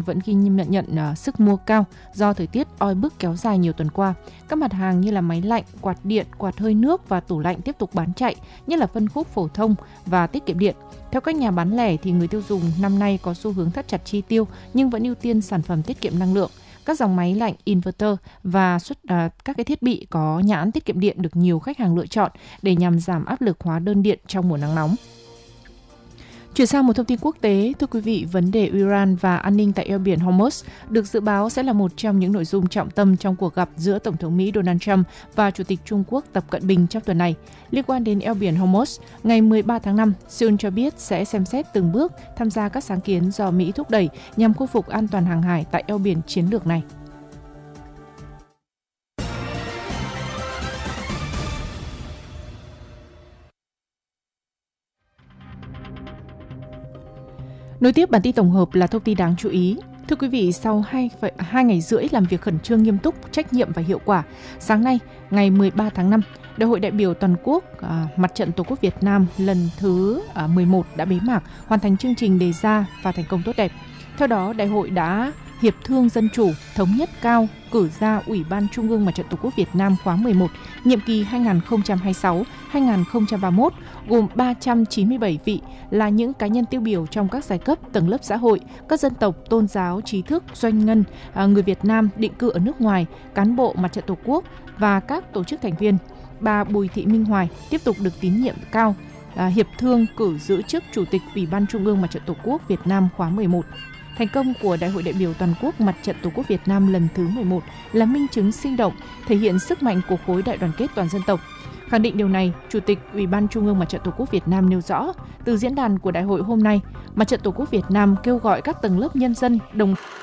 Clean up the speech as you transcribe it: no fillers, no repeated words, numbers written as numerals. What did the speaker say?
vẫn ghi nhận sức mua cao do thời tiết oi bức kéo dài nhiều tuần qua. Các mặt hàng như là máy lạnh, quạt điện, quạt hơi nước và tủ lạnh tiếp tục bán chạy, nhất là phân khúc phổ thông và tiết kiệm điện. Theo các nhà bán lẻ thì người tiêu dùng năm nay có xu hướng thắt chặt chi tiêu nhưng vẫn ưu tiên sản phẩm tiết kiệm năng lượng. Các dòng máy lạnh, inverter và các cái thiết bị có nhãn tiết kiệm điện được nhiều khách hàng lựa chọn để nhằm giảm áp lực hóa đơn điện trong mùa nắng nóng. Chuyển sang một thông tin quốc tế, thưa quý vị, vấn đề Iran và an ninh tại eo biển Hormuz được dự báo sẽ là một trong những nội dung trọng tâm trong cuộc gặp giữa Tổng thống Mỹ Donald Trump và Chủ tịch Trung Quốc Tập Cận Bình trong tuần này. Liên quan đến eo biển Hormuz, ngày 13 tháng 5, Seoul cho biết sẽ xem xét từng bước tham gia các sáng kiến do Mỹ thúc đẩy nhằm khôi phục an toàn hàng hải tại eo biển chiến lược này. Nối tiếp bản tin tổng hợp là thông tin đáng chú ý. Thưa quý vị, sau 2 ngày rưỡi làm việc khẩn trương, nghiêm túc, trách nhiệm và hiệu quả, sáng nay, ngày 13 tháng 5, Đại hội đại biểu toàn quốc Mặt trận Tổ quốc Việt Nam lần thứ 11 đã bế mạc, hoàn thành chương trình đề ra và thành công tốt đẹp. Theo đó, Đại hội đã hiệp thương dân chủ, thống nhất cao, cử ra Ủy ban Trung ương Mặt trận Tổ quốc Việt Nam khóa 11, nhiệm kỳ 2026-2031, gồm 397 vị là những cá nhân tiêu biểu trong các giai cấp, tầng lớp xã hội, các dân tộc, tôn giáo, trí thức, doanh nhân, người Việt Nam định cư ở nước ngoài, cán bộ Mặt trận Tổ quốc và các tổ chức thành viên. Bà Bùi Thị Minh Hoài tiếp tục được tín nhiệm cao, hiệp thương cử giữ chức Chủ tịch Ủy ban Trung ương Mặt trận Tổ quốc Việt Nam khóa 11. Thành công của Đại hội đại biểu toàn quốc Mặt trận Tổ quốc Việt Nam lần thứ 11 là minh chứng sinh động, thể hiện sức mạnh của khối đại đoàn kết toàn dân tộc. Khẳng định điều này, Chủ tịch Ủy ban Trung ương Mặt trận Tổ quốc Việt Nam nêu rõ, từ diễn đàn của đại hội hôm nay, Mặt trận Tổ quốc Việt Nam kêu gọi các tầng lớp nhân dân đồng